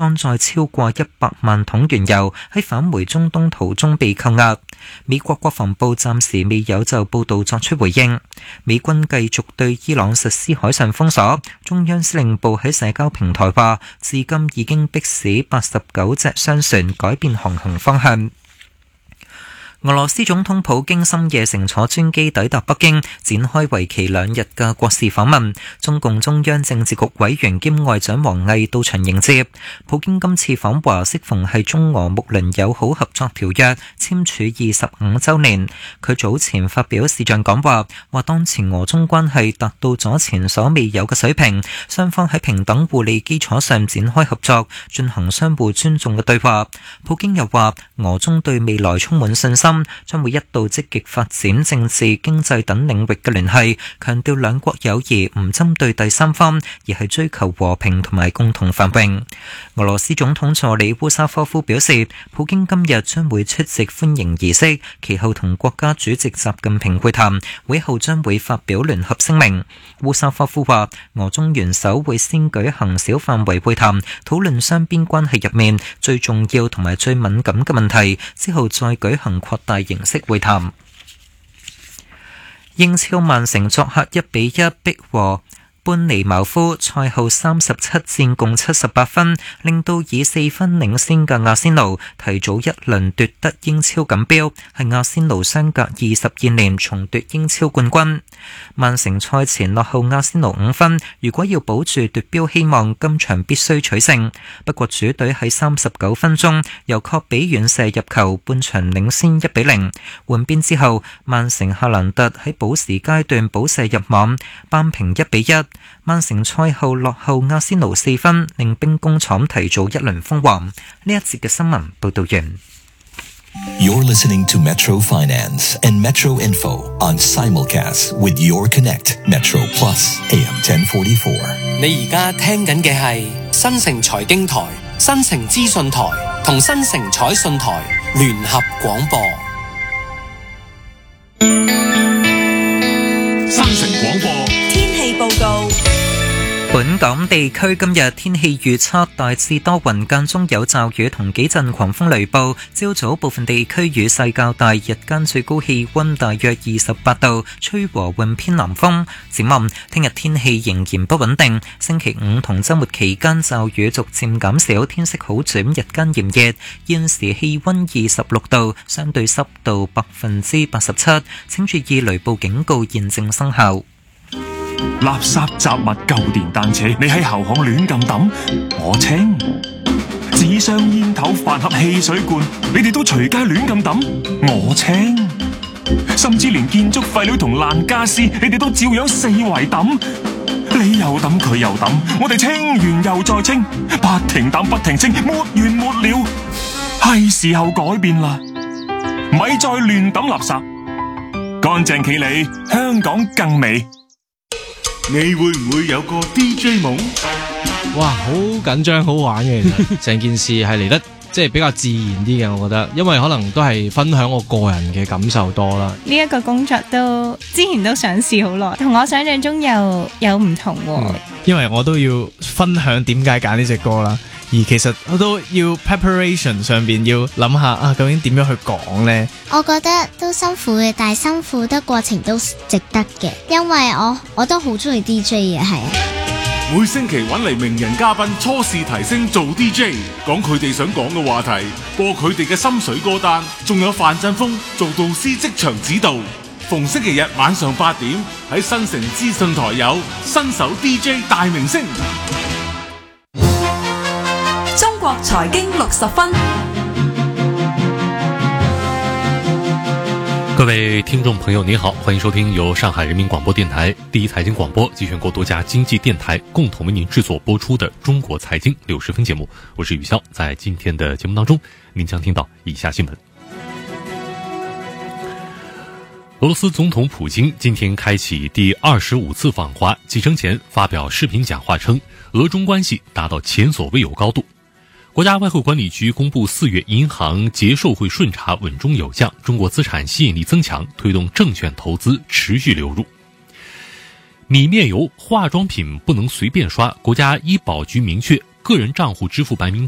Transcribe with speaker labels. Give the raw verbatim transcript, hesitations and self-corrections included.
Speaker 1: 裝載超過一百萬桶原油喺返回中東途中被扣押。美國國防部暫時未有就報道作出回應。美軍繼續對伊朗實施海上封鎖，中央司令部喺社交平台話，至今已經迫使八十九隻商船改變航行方向。俄羅斯總統普京深夜乘坐專機抵達北京，展開為期兩日嘅國事訪問。中共中央政治局委員兼外長王毅到場迎接。普京今次訪華適逢係中俄睦鄰友好合作條約簽署二十五週年。佢早前發表視像講話，話當前俄中關係達到咗前所未有嘅水平，雙方喺平等互利基礎上展開合作，進行相互尊重嘅對話。普京又話，俄中對未來充滿信心，將會一道積極發展政治、經濟等領域嘅聯繫，強調兩國友誼唔針對第三方，而係追求和平同埋共同繁榮。俄羅斯總統助理烏沙科夫表示，普京今日將會出席歡迎儀式，其後同國家主席習近平會談，會後將會發表聯合聲明。烏沙科夫話，俄中元首會先舉行小範圍會談，討論雙邊關係入面最重要同埋最敏感嘅問題，之後再舉行擴大形式會談。英超曼城作客一比一逼和班尼茅夫，賽後三十七戰共七十八分，令到以四分領先嘅阿仙奴提早一輪奪得英超錦標，係阿仙奴相隔二十二年重奪英超冠軍。曼城賽前落後阿仙奴五分，如果要保住奪標希望，今場必須取勝。不過主隊喺三十九分鐘由確比遠射入球，半場領先一比零。換邊之後，曼城夏蘭特喺補時階段補射入網，扳平一比一。曼城賽後落後阿仙奴四分，令兵工廠提早一輪封王。呢一節嘅新聞報道完。
Speaker 2: You're listening to Metro Finance and Metro Info on Simulcast with Your Connect Metro Plus A M ten forty-four。
Speaker 3: 你而家聽緊嘅係新城財經台、新城資訊台同新城彩訊台聯合廣播。
Speaker 4: 新城廣播
Speaker 5: 天氣報告。
Speaker 1: 本港地區今日天氣預測大致多雲，間中有驟雨同幾陣狂風雷暴。朝早部分地區雨勢較大，日間最高氣溫大約二十八度，吹和緩偏南風。展望聽日天氣仍然不穩定，星期五同週末期間驟雨逐漸減少，天色好轉，日間炎熱。現時氣溫二十六度，相對濕度百分之八十七。請注意雷暴警告現正生效。
Speaker 4: 垃圾雜物、舊電單車，你喺後巷亂咁抌，我清；紙箱、煙頭、飯盒、汽水罐，你哋都隨街亂咁抌，我清；甚至連建築廢料同爛家私，你哋都照樣四圍抌，你又抌佢又抌，我哋清完又再清，不停抌不停清，沒完沒了。係時候改變啦，咪再亂抌垃圾，乾淨企理，香港更美。
Speaker 6: 你會唔會有個 D J 夢？
Speaker 7: 哇，好緊張好玩嘅，其實成件事係嚟得即係比較自然啲嘅，我覺得，因為可能都係分享我個人嘅感受多啦。
Speaker 5: 呢一個工作都之前都想試好耐，同我想象中又有唔同喎、嗯。
Speaker 7: 因為我都要分享點解揀呢隻歌啦，而其實我都要 preparation 上邊要諗下啊，究竟點樣去講呢？
Speaker 8: 我覺得都辛苦嘅，但係辛苦得過程都值得嘅，因為我我都好中意 D J 嘅，係啊。
Speaker 6: 每星期揾嚟名人嘉賓初試提升做 D J， 講佢哋想講嘅話題，播佢哋嘅心水歌單，仲有范振鋒做導師即場指導。逢星期日晚上八點喺新城資訊台有新手 D J 大明星。
Speaker 5: 中國財經六十分。
Speaker 9: 各位聽眾朋友您好，歡迎收聽由上海人民廣播電台第一財經廣播及全國多家經濟電台共同為您製作播出的中國財經六十分節目，我是宇霄。在今天的節目當中，您將聽到以下新聞。俄羅斯總統普京今天開啟第二十五次訪華，啟程前發表視頻講話稱，俄中關係達到前所未有高度。國家外匯管理局公布四月銀行結售匯順差穩中有降，中國資產吸引力增強，推動證券投資持續流入。米面油、化妝品不能隨便刷，國家醫保局明確，個人賬戶支付白名單